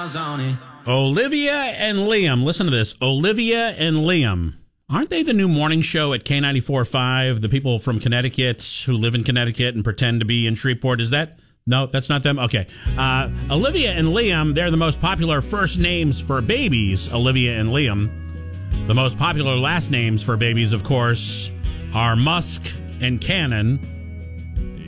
miles on it. Olivia and Liam. Listen to this. Olivia and Liam. Aren't they the new morning show at K94.5? The people from Connecticut who live in Connecticut and pretend to be in Shreveport. Is that? No, that's not them? Okay. Olivia and Liam, they're the most popular first names for babies, Olivia and Liam. The most popular last names for babies, of course, are Musk and Cannon.